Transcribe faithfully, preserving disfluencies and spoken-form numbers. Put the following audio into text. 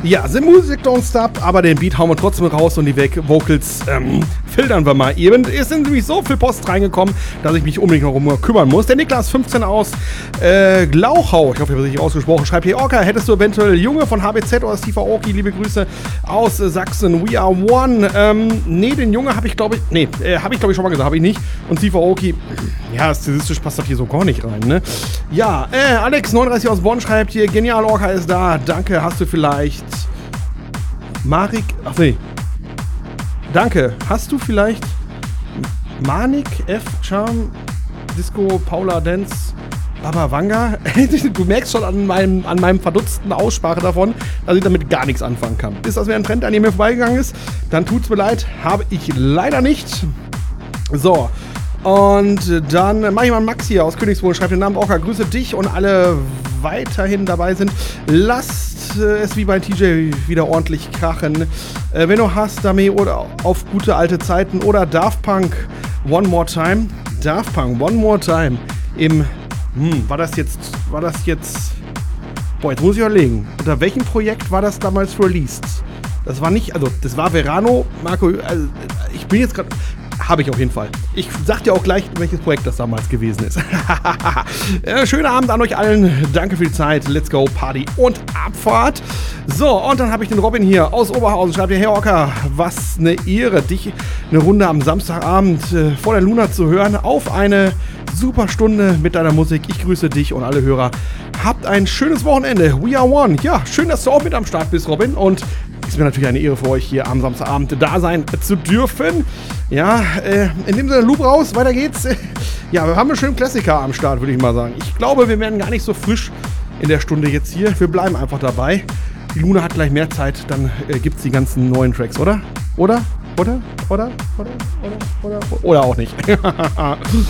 Ja, The Music Don't Stop, aber den Beat hauen wir trotzdem raus und die Vocals ähm, filtern wir mal eben. Es sind nämlich so viel Post reingekommen, dass ich mich unbedingt noch um kümmern muss. Der Niklas fünfzehn aus äh, Glauchau, ich hoffe, ich habe es richtig ausgesprochen, schreibt hier: Orca, hättest du eventuell Junge von H B Z oder Steve Aoki, liebe Grüße aus äh, Sachsen, we are one. Ähm, nee, den Junge habe ich glaube ich, nee, äh, habe ich glaube ich schon mal gesagt, habe ich nicht. Und Steve Aoki, ja, stilistisch passt das hier so gar nicht rein, ne? Ja, äh, Alex neununddreißig aus Bonn schreibt hier: Genial, Orca ist da, danke, hast du vielleicht Marik, ach nee, danke, hast du vielleicht Manik, F, Charm, Disco, Paula, Dance, Baba Wanga? Du merkst schon an meinem, an meinem verdutzten Aussprache davon, dass ich damit gar nichts anfangen kann. Ist das wieder ein Trend, an dem mir vorbeigegangen ist? Dann tut's mir leid, habe ich leider nicht. So, und dann mache ich mal Max hier aus Königswohl, schreibt den Namen Orca, grüße dich und alle weiterhin dabei sind. Lasst äh, es wie bei T J wieder ordentlich krachen. Äh, wenn du hast, Dame oder auf gute alte Zeiten oder Daft Punk One More Time. Daft Punk One More Time im, hm, war das jetzt, war das jetzt, boah, jetzt muss ich überlegen, unter welchem Projekt war das damals released? Das war nicht, also das war Verano, Marco, also, ich bin jetzt gerade, habe ich auf jeden Fall. Ich sag dir auch gleich, welches Projekt das damals gewesen ist. äh, schönen Abend an euch allen. Danke für die Zeit. Let's go, Party und Abfahrt. So, und dann habe ich den Robin hier aus Oberhausen. Schreibt ihr: Herr Orca, was eine Ehre, dich eine Runde am Samstagabend äh, vor der Luna zu hören. Auf eine super Stunde mit deiner Musik. Ich grüße dich und alle Hörer. Habt ein schönes Wochenende. We are one. Ja, schön, dass du auch mit am Start bist, Robin. Und ist mir natürlich eine Ehre für euch, hier am Samstagabend da sein zu dürfen. Ja, äh, in dem Sinne, Loop raus, weiter geht's. Ja, wir haben einen schönen Klassiker am Start, würde ich mal sagen. Ich glaube, wir werden gar nicht so frisch in der Stunde jetzt hier. Wir bleiben einfach dabei. Die Luna hat gleich mehr Zeit, dann äh, gibt's die ganzen neuen Tracks, oder? Oder? Oder? Oder? Oder? Oder? Oder? Oder auch nicht.